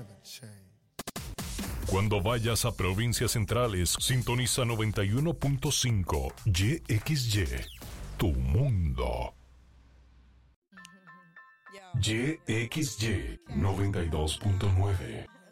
never change. Cuando vayas a provincias centrales, sintoniza 91.5 YXY, tu mundo. YXY 92.9.